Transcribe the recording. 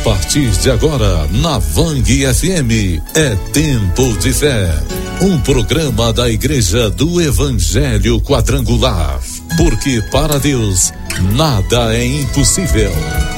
partir de agora, na Vang FM, é Tempo de Fé. Um programa da Igreja do Evangelho Quadrangular. Porque para Deus, nada é impossível.